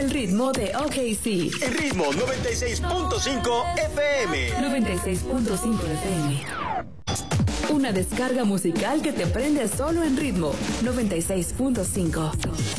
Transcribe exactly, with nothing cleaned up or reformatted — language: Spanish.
el ritmo de O K C. El ritmo noventa y seis punto cinco F M. noventa y seis punto cinco F M. Una descarga musical que te prende solo en ritmo noventa y seis punto cinco.